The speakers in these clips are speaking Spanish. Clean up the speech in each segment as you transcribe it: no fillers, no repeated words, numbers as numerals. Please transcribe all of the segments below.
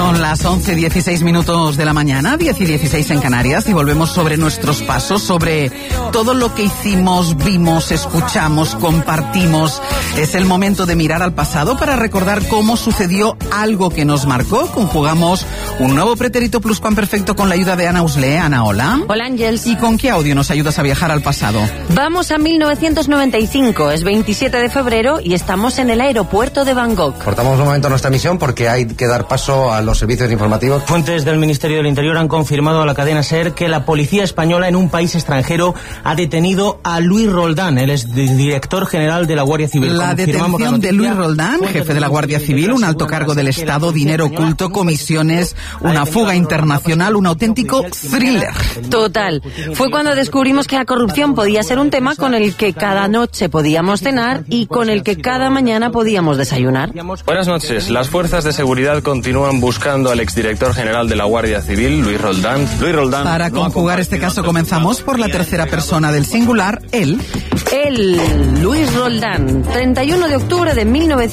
Son las 11:16 de la mañana, 10:16 en Canarias, y volvemos sobre nuestros pasos, sobre todo lo que hicimos, vimos, escuchamos, compartimos. Es el momento de mirar al pasado para recordar cómo sucedió algo que nos marcó. Conjugamos un nuevo pretérito pluscuamperfecto con la ayuda de Ana Usle. Ana, hola. Hola, Ángels. ¿Y con qué audio nos ayudas a viajar al pasado? Vamos a 1995, es 27 de febrero y estamos en el aeropuerto de Bangkok. Cortamos un momento nuestra emisión porque hay que dar paso a los servicios informativos. Fuentes del Ministerio del Interior han confirmado a la cadena SER que la policía española en un país extranjero ha detenido a Luis Roldán, el exdirector general de la Guardia Civil. La detención de Luis Roldán, jefe de la Guardia Civil, un alto cargo del Estado, dinero oculto, comisiones, una fuga internacional, un auténtico thriller. Total. Fue cuando descubrimos que la corrupción podía ser un tema con el que cada noche podíamos cenar y con el que cada mañana podíamos desayunar. Buenas noches. Las fuerzas de seguridad continúan buscando al exdirector general de la Guardia Civil, Luis Roldán. Para conjugar este caso comenzamos por la tercera persona del singular, él. Luis Roldán, 31 de octubre de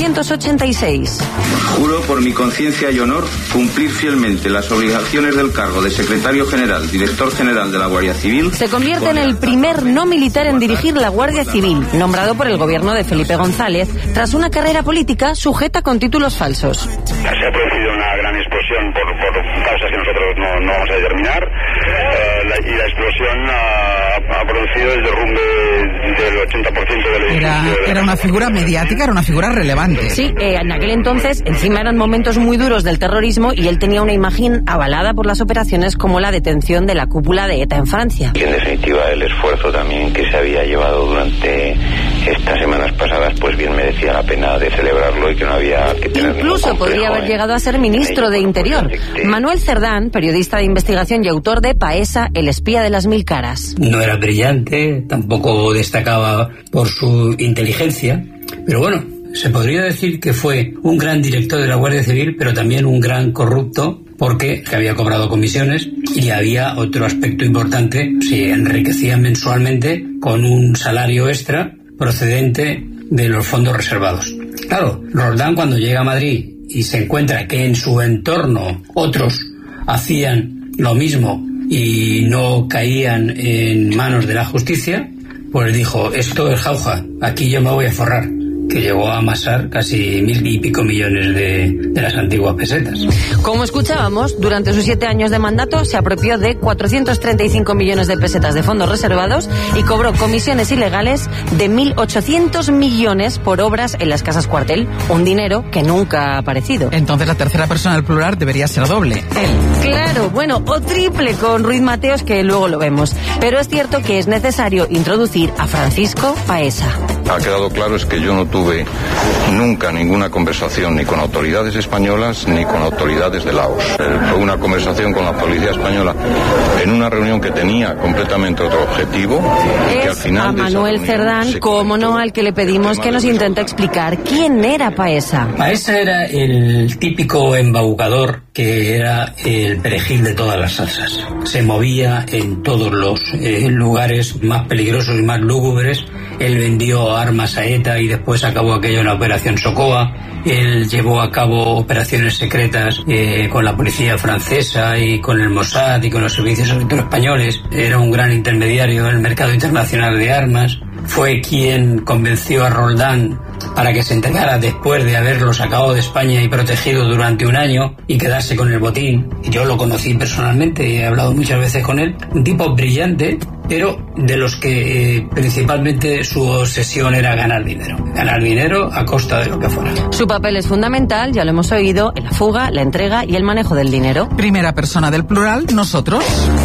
1986. Juro por mi conciencia y honor cumplir fielmente las obligaciones del cargo de secretario general, director general de la Guardia Civil. Se convierte en el primer no militar en dirigir la Guardia Civil, nombrado por el gobierno de Felipe González, tras una carrera política sujeta con títulos falsos. Se ha producido una gran explosión por causas que nosotros no vamos a determinar, y la explosión ha producido el derrumbe del 80% del edificio. Era una figura mediática, era una figura relevante. Sí, en aquel entonces encima eran momentos muy duros del terrorismo y él tenía una imagen avalada por las operaciones como la detención de la cúpula de ETA en Francia. Y en definitiva el esfuerzo también que se había llevado durante estas semanas pasadas, pues bien merecía la pena de celebrarlo y que no había que tener incluso podría haber llegado a ser ministro de Interior. Manuel Cerdán, periodista de investigación y autor de Paesa, el espía de las mil caras. No era brillante, tampoco destacaba por su inteligencia, pero bueno, se podría decir que fue un gran director de la Guardia Civil, pero también un gran corrupto, porque había cobrado comisiones y había otro aspecto importante: se enriquecía mensualmente con un salario extra procedente de los fondos reservados. Claro, Roldán, cuando llega a Madrid y se encuentra que en su entorno otros hacían lo mismo y no caían en manos de la justicia, pues dijo: esto es jauja, aquí yo me voy a forrar. Que llegó a amasar casi 1.000 y pico millones de las antiguas pesetas. Como escuchábamos, durante sus 7 años de mandato se apropió de 435 millones de pesetas de fondos reservados y cobró comisiones ilegales de 1.800 millones por obras en las casas cuartel, un dinero que nunca ha aparecido. Entonces la tercera persona del plural debería ser doble, él. Claro, bueno, o triple con Ruiz Mateos, que luego lo vemos. Pero es cierto que es necesario introducir a Francisco Paesa. Ha quedado claro es que yo no tuve nunca ninguna conversación ni con autoridades españolas ni con autoridades de Laos. Fue una conversación con la policía española en una reunión que tenía completamente otro objetivo. Es que al final a Manuel Cerdán, como no, al que le pedimos que nos intente explicar quién era Paesa. Paesa era el típico embaucador que era el perejil de todas las salsas. Se movía en todos los lugares más peligrosos y más lúgubres. Él vendió armas a ETA y después acabó aquello en la Operación Socoa. Él llevó a cabo operaciones secretas con la policía francesa y con el Mossad y con los servicios secretos españoles. Era un gran intermediario en el mercado internacional de armas. Fue quien convenció a Roldán para que se entregara después de haberlo sacado de España y protegido durante un año y quedarse con el botín. Yo lo conocí personalmente y he hablado muchas veces con él. Un tipo brillante, pero de los que principalmente su obsesión era ganar dinero. Ganar dinero a costa de lo que fuera. Su papel es fundamental, ya lo hemos oído, en la fuga, la entrega y el manejo del dinero. Primera persona del plural, nosotros.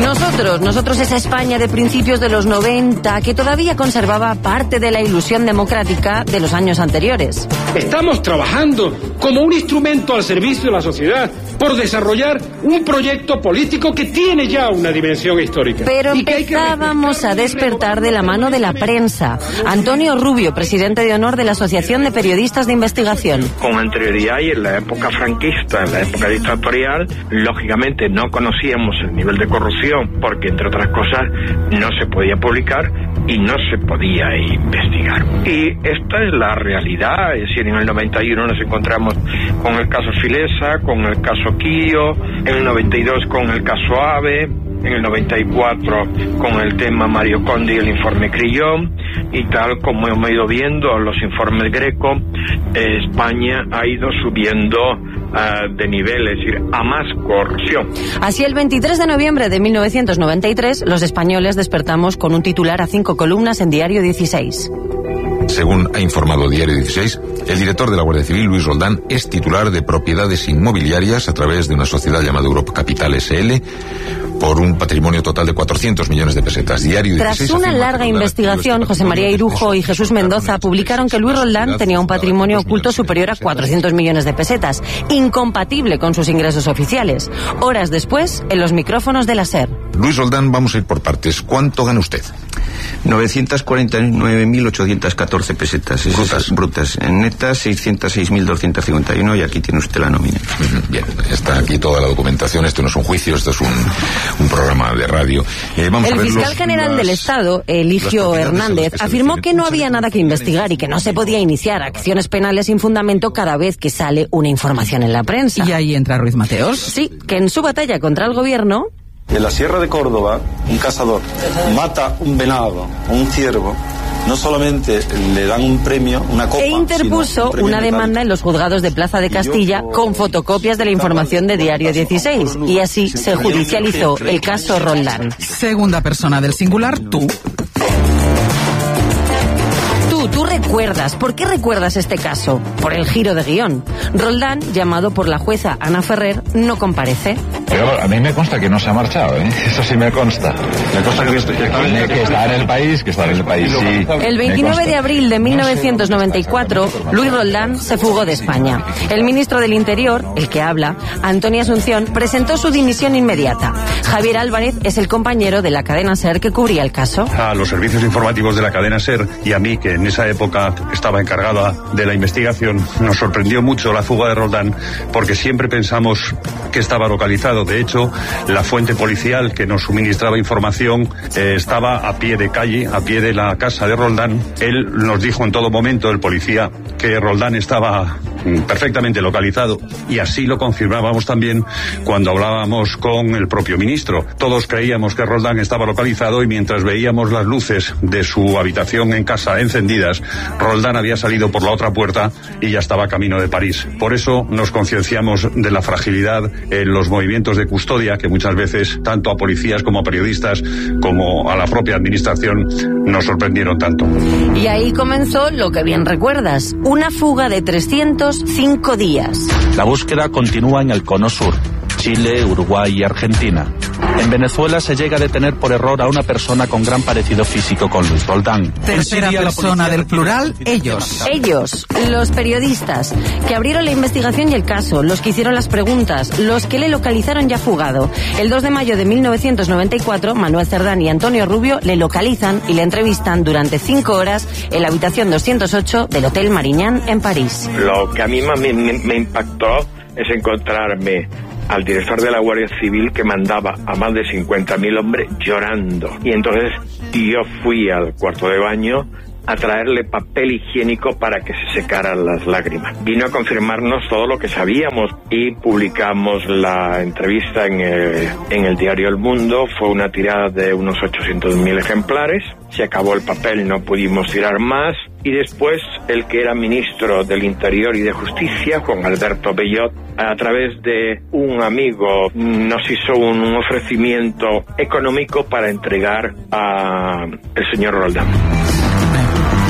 Nosotros esa España de principios de los 90 que todavía conservaba parte de la ilusión democrática de los años anteriores. Estamos trabajando como un instrumento al servicio de la sociedad por desarrollar un proyecto político que tiene ya una dimensión histórica. Pero y que hay que empezaba Vamos a despertar de la mano de la prensa. Antonio Rubio, presidente de honor de la Asociación de Periodistas de Investigación. Con anterioridad y en la época franquista, en la época dictatorial, lógicamente no conocíamos el nivel de corrupción porque, entre otras cosas, no se podía publicar y no se podía investigar. Y esta es la realidad, es decir, en el 91 nos encontramos con el caso Filesa, con el caso Quío, en el 92 con el caso AVE, en el 94 con el tema Mario Conde y el informe Crillon, y tal como hemos ido viendo los informes Greco, España ha ido subiendo de nivel, es decir, a más corrupción. Así, el 23 de noviembre de 1993, los españoles despertamos con un titular a 5 columnas en Diario 16. Según ha informado Diario 16, el director de la Guardia Civil, Luis Roldán, es titular de propiedades inmobiliarias a través de una sociedad llamada Europa Capital S.L. por un patrimonio total de 400 millones de pesetas. Diario 16. Tras una larga investigación, José María Irujo y Jesús Mendoza publicaron que Luis Roldán tenía un patrimonio oculto superior a 400 millones de pesetas, incompatible con sus ingresos oficiales. Horas después, en los micrófonos de la SER. Luis Roldán, vamos a ir por partes. ¿Cuánto gana usted? 949.814 pesetas. Brutas. En netas, 606.251, y aquí tiene usted la nómina. Bien, está aquí toda la documentación. Esto no es un juicio, esto es un programa de radio. Vamos a ver fiscal general del Estado, Eligio Hernández, afirmó que no había nada que investigar y que no se podía iniciar acciones penales sin fundamento cada vez que sale una información en la prensa. Y ahí entra Ruiz Mateos. Sí, que en su batalla contra el gobierno... En la Sierra de Córdoba, un cazador mata un venado o un ciervo, no solamente le dan un premio, una copa, e interpuso una demanda en los juzgados de Plaza de Castilla con fotocopias de la información de Diario 16, y así se judicializó el caso Roldán. Segunda persona del singular, tú. Tú recuerdas. ¿Por qué recuerdas este caso? Por el giro de guión. Roldán, llamado por la jueza Ana Ferrer, no comparece. Pero a mí me consta que no se ha marchado, ¿eh? Eso sí me consta. Me consta que está en el país, sí. El 29 de abril de 1994, Luis Roldán se fugó de España. El ministro del Interior, el que habla, Antonio Asunción, presentó su dimisión inmediata. Javier Álvarez es el compañero de la cadena SER que cubría el caso. A los servicios informativos de la cadena SER y a mí, que en esa época estaba encargada de la investigación, nos sorprendió mucho la fuga de Roldán, porque siempre pensamos que estaba localizado. De hecho, la fuente policial que nos suministraba información estaba a pie de calle, a pie de la casa de Roldán. Él nos dijo en todo momento, el policía, que Roldán estaba perfectamente localizado, y así lo confirmábamos también cuando hablábamos con el propio ministro. Todos creíamos que Roldán estaba localizado, y mientras veíamos las luces de su habitación en casa encendidas, Roldán había salido por la otra puerta y ya estaba camino de París. Por eso nos concienciamos de la fragilidad en los movimientos de custodia que muchas veces, tanto a policías como a periodistas como a la propia administración, nos sorprendieron tanto. Y ahí comenzó lo que bien recuerdas, una fuga de 305 días. La búsqueda continúa en el Cono Sur, Chile, Uruguay y Argentina. En Venezuela se llega a detener por error a una persona con gran parecido físico con Luis Roldán. Tercera persona del plural, ellos. Ellos, los periodistas, que abrieron la investigación y el caso, los que hicieron las preguntas, los que le localizaron ya fugado. El 2 de mayo de 1994, Manuel Cerdán y Antonio Rubio le localizan y le entrevistan durante 5 horas en la habitación 208 del Hotel Mariñán en París. Lo que a mí más me impactó es encontrarme al director de la Guardia Civil, que mandaba a más de 50.000 hombres llorando. Y entonces yo fui al cuarto de baño a traerle papel higiénico para que se secaran las lágrimas. Vino a confirmarnos todo lo que sabíamos y publicamos la entrevista en el diario El Mundo. Fue una tirada de unos 800.000 ejemplares. Se acabó el papel, no pudimos tirar más. Y después el que era ministro del Interior y de Justicia, Juan Alberto Bellot, a través de un amigo, nos hizo un ofrecimiento económico para entregar a el señor Roldán.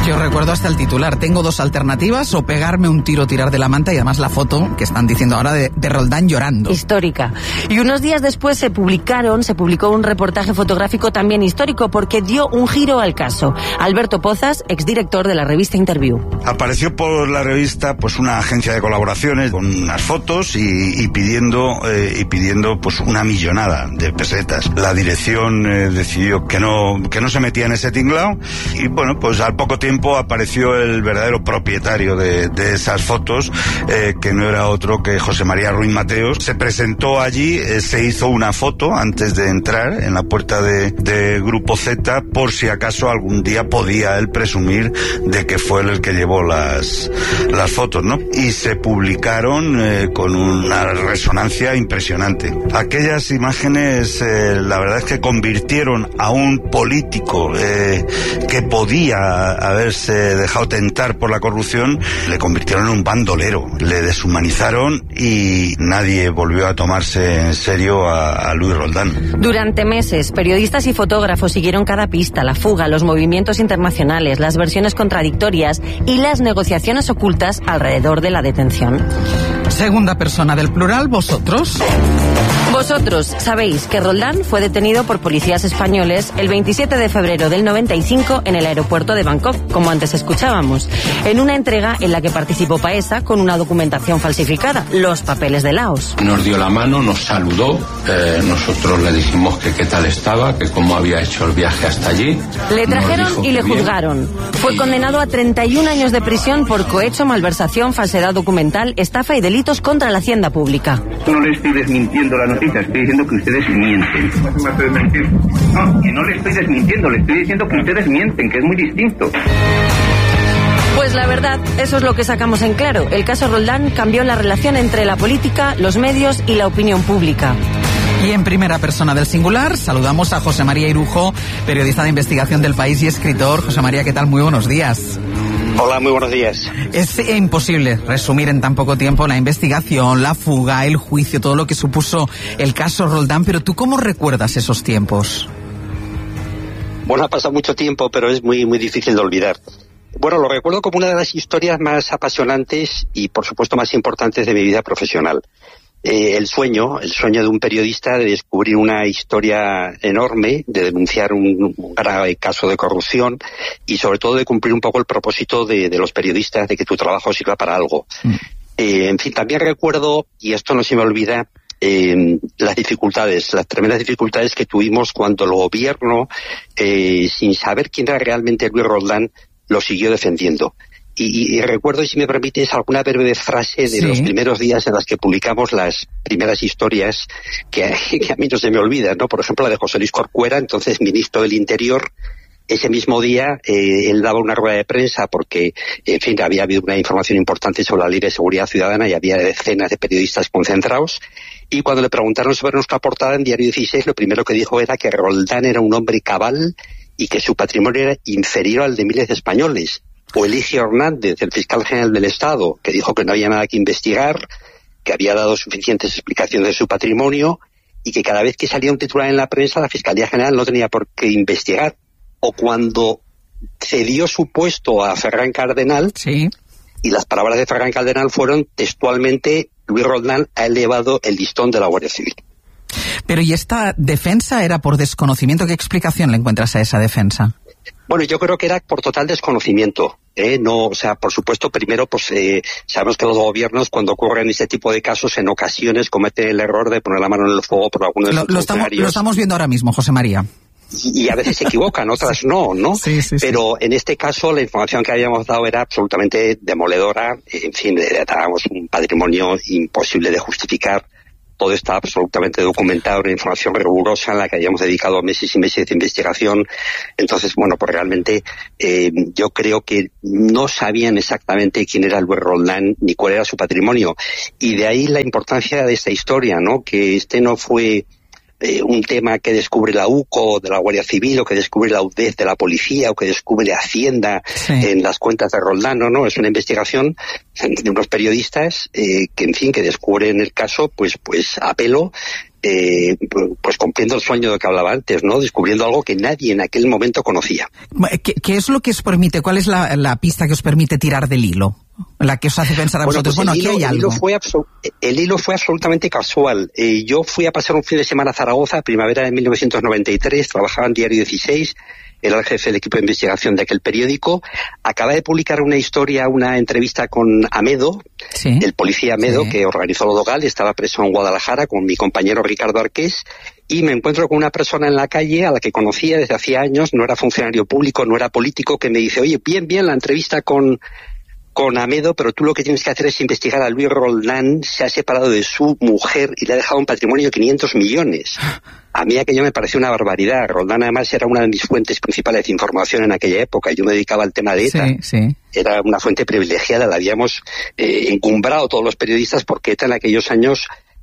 Yo recuerdo hasta el titular: tengo dos alternativas, o pegarme un tiro, tirar de la manta, y además la foto que están diciendo ahora de Roldán llorando. Histórica. Y unos días después se publicó un reportaje fotográfico también histórico, porque dio un giro al caso. Alberto Pozas, exdirector de la revista Interview. Apareció por la revista pues una agencia de colaboraciones con unas fotos y pidiendo pues una millonada de pesetas. La dirección decidió que no se metía en ese tinglao, y bueno, pues al poco tiempo apareció el verdadero propietario de esas fotos, que no era otro que José María Ruiz Mateos. Se presentó allí, se hizo una foto antes de entrar en la puerta de Grupo Z, por si acaso algún día podía él presumir de que fue él el que llevó las fotos, ¿no? Y se publicaron con una resonancia impresionante. Aquellas imágenes, la verdad es que convirtieron a un político que podía haberse dejado tentar por la corrupción, le convirtieron en un bandolero, le deshumanizaron y nadie volvió a tomarse en serio a Luis Roldán. Durante meses, periodistas y fotógrafos siguieron cada pista: la fuga, los movimientos internacionales, las versiones contradictorias y las negociaciones ocultas alrededor de la detención. Segunda persona del plural, vosotros. Vosotros sabéis que Roldán fue detenido por policías españoles el 27 de febrero del 95 en el aeropuerto de Bangkok, como antes escuchábamos, en una entrega en la que participó Paesa con una documentación falsificada, los papeles de Laos. Nos dio la mano, nos saludó, nosotros le dijimos que qué tal estaba, que cómo había hecho el viaje hasta allí. Le trajeron y le juzgaron. Fue condenado a 31 años de prisión por cohecho, malversación, falsedad documental, estafa y delitos contra la hacienda pública. No le estoy desmintiendo la noticia, estoy diciendo que ustedes mienten. No, que no le estoy desmintiendo, le estoy diciendo que ustedes mienten, que es muy distinto. Pues la verdad, eso es lo que sacamos en claro. El caso Roldán cambió la relación entre la política, los medios y la opinión pública. Y en primera persona del singular saludamos a José María Irujo, periodista de investigación del País y escritor. José María, ¿qué tal? Muy buenos días. Hola, muy buenos días. Es imposible resumir en tan poco tiempo la investigación, la fuga, el juicio, todo lo que supuso el caso Roldán, pero ¿tú cómo recuerdas esos tiempos? Bueno, ha pasado mucho tiempo, pero es muy, muy difícil de olvidar. Bueno, lo recuerdo como una de las historias más apasionantes y, por supuesto, más importantes de mi vida profesional. El sueño de un periodista de descubrir una historia enorme, de denunciar un grave caso de corrupción y sobre todo de cumplir un poco el propósito de los periodistas, de que tu trabajo sirva para algo. En fin, también recuerdo, y esto no se me olvida, las tremendas dificultades que tuvimos cuando el gobierno, sin saber quién era realmente Luis Roldán, lo siguió defendiendo. Y recuerdo, si me permites, alguna breve frase de los primeros días en las que publicamos las primeras historias que a mí no se me olvidan, ¿no? Por ejemplo, la de José Luis Corcuera, entonces ministro del Interior. Ese mismo día él daba una rueda de prensa porque, en fin, había habido una información importante sobre la Ley de Seguridad Ciudadana y había decenas de periodistas concentrados. Y cuando le preguntaron sobre nuestra portada en Diario 16, lo primero que dijo era que Roldán era un hombre cabal y que su patrimonio era inferior al de miles de españoles. O Eligio Hernández, el fiscal general del Estado, que dijo que no había nada que investigar, que había dado suficientes explicaciones de su patrimonio y que cada vez que salía un titular en la prensa, la Fiscalía General no tenía por qué investigar. O cuando cedió su puesto a Ferran Cardenal, y las palabras de Ferran Cardenal fueron textualmente: Luis Roldán ha elevado el listón de la Guardia Civil. Pero ¿y esta defensa era por desconocimiento? ¿Qué explicación le encuentras a esa defensa? Bueno, yo creo que era por total desconocimiento. No, o sea, por supuesto, primero, pues sabemos que los gobiernos, cuando ocurren este tipo de casos, en ocasiones cometen el error de poner la mano en el fuego por alguno de sus funcionarios. Lo estamos viendo ahora mismo, José María. Y a veces se equivocan, otras no, ¿no? Sí. Pero en este caso la información que habíamos dado era absolutamente demoledora. En fin, dábamos un patrimonio imposible de justificar. Todo está absolutamente documentado, una información rigurosa en la que hayamos dedicado meses y meses de investigación. Entonces, bueno, pues realmente yo creo que no sabían exactamente quién era Luis Roldán ni cuál era su patrimonio. Y de ahí la importancia de esta historia, ¿no? Que este no fue un tema que descubre la UCO de la Guardia Civil, o que descubre la UDEF de la policía, o que descubre Hacienda en las cuentas de Roldán, no, es una investigación de unos periodistas que, en fin, que descubren el caso pues a pelo, pues cumpliendo el sueño de que hablaba antes, ¿no? Descubriendo algo que nadie en aquel momento conocía. ¿Qué es lo que os permite? ¿Cuál es la pista que os permite tirar del hilo? La que os hace pensar a vosotros, pues aquí hay algo. El hilo fue absolutamente casual. Yo fui a pasar un fin de semana a Zaragoza, primavera de 1993, trabajaba en Diario 16, era el jefe del equipo de investigación de aquel periódico. Acaba de publicar una entrevista con Amedo, el policía Amedo, que organizó lo Dogal, estaba preso en Guadalajara con mi compañero Ricardo Arqués, y me encuentro con una persona en la calle a la que conocía desde hacía años, no era funcionario público, no era político, que me dice, oye, bien, la entrevista con Amedo, pero tú lo que tienes que hacer es investigar a Luis Roldán, se ha separado de su mujer y le ha dejado un patrimonio de 500 millones. A mí aquello me pareció una barbaridad. Roldán además era una de mis fuentes principales de información en aquella época. Yo me dedicaba al tema de ETA. Era una fuente privilegiada, la habíamos encumbrado todos los periodistas porque ETA en aquellos años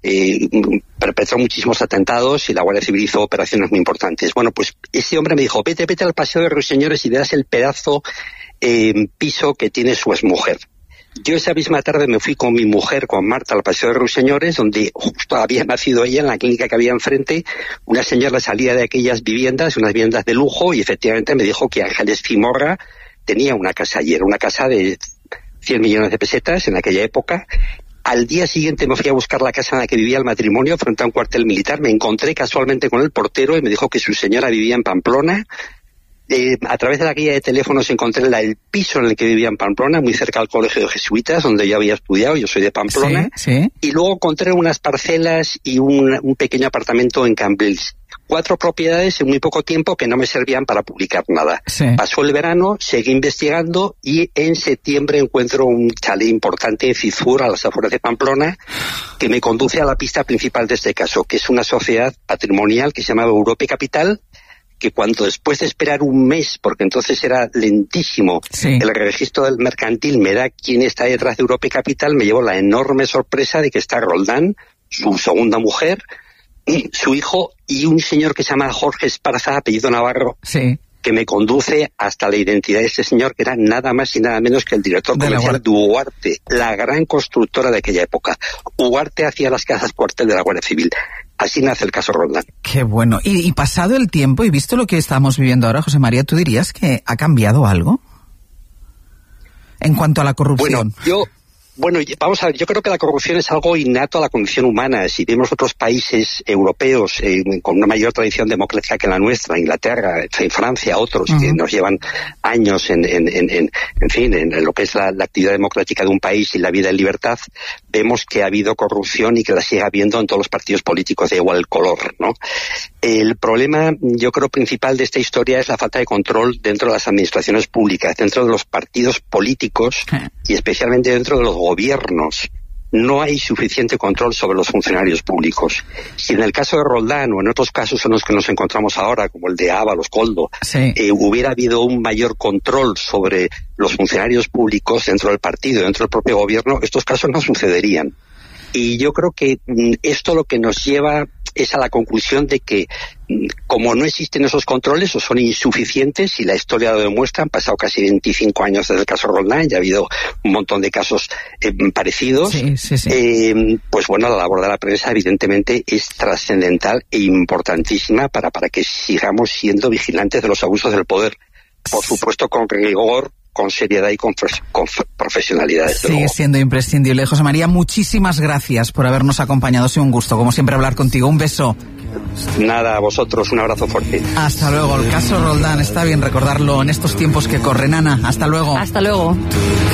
perpetró muchísimos atentados y la Guardia Civil hizo operaciones muy importantes. Bueno, pues ese hombre me dijo, vete al Paseo de Ruiseñores y verás el pedazo piso que tiene su exmujer. Yo esa misma tarde me fui con mi mujer, con Marta, al Paseo de Ruiseñores, donde justo había nacido ella, en la clínica que había enfrente. Una señora salía de aquellas viviendas, unas viviendas de lujo, y efectivamente me dijo que Ángeles Zimorra tenía una casa allí, era una casa de 100 millones de pesetas en aquella época. Al día siguiente me fui a buscar la casa en la que vivía el matrimonio, frente a un cuartel militar. Me encontré casualmente con el portero y me dijo que su señora vivía en Pamplona. A través de la guía de teléfonos encontré el piso en el que vivía en Pamplona, muy cerca al colegio de jesuitas, donde yo había estudiado, yo soy de Pamplona, y luego encontré unas parcelas y un pequeño apartamento en Cambrils. 4 propiedades en muy poco tiempo que no me servían para publicar nada. Pasó el verano, seguí investigando y en septiembre encuentro un chalet importante en Cizur, a las afueras de Pamplona, que me conduce a la pista principal de este caso, que es una sociedad patrimonial que se llama Europe Capital, que cuando después de esperar un mes, porque entonces era lentísimo, el registro del mercantil me da quién está detrás de Europe Capital, me llevo la enorme sorpresa de que está Roldán, su segunda mujer, su hijo y un señor que se llama Jorge Esparza, apellido Navarro, que me conduce hasta la identidad de este señor, que era nada más y nada menos que el director comercial de Ugarte, la gran constructora de aquella época. Ugarte hacía las casas cuartel de la Guardia Civil. Así nace el caso Roldán. Qué bueno. Y pasado el tiempo y visto lo que estamos viviendo ahora, José María, ¿tú dirías que ha cambiado algo en cuanto a la corrupción? Bueno, vamos a ver, yo creo que la corrupción es algo innato a la condición humana. Si vemos otros países europeos con una mayor tradición democrática que la nuestra, Inglaterra, Francia, otros que nos llevan años en lo que es la actividad democrática de un país y la vida en libertad, vemos que ha habido corrupción y que la sigue habiendo en todos los partidos políticos, da igual el color, ¿no? El problema, yo creo, principal de esta historia es la falta de control dentro de las administraciones públicas, dentro de los partidos políticos y especialmente dentro de los gobiernos. No hay suficiente control sobre los funcionarios públicos. Si en el caso de Roldán o en otros casos en los que nos encontramos ahora, como el de Ábalos, Koldo, hubiera habido un mayor control sobre los funcionarios públicos dentro del partido, dentro del propio gobierno, estos casos no sucederían. Y yo creo que esto lo que nos lleva es a la conclusión de que como no existen esos controles o son insuficientes, y la historia lo demuestra, han pasado casi 25 años desde el caso Roldán, ya ha habido un montón de casos parecidos, pues bueno, la labor de la prensa evidentemente es trascendental e importantísima para que sigamos siendo vigilantes de los abusos del poder, por supuesto con rigor, con seriedad y con profesionalidad. Sigue siendo imprescindible. José María, muchísimas gracias por habernos acompañado. Ha sido un gusto, como siempre, hablar contigo. Un beso. Nada, a vosotros, un abrazo fuerte. Hasta luego. El caso Roldán, está bien recordarlo en estos tiempos que corren. Ana, hasta luego. Hasta luego.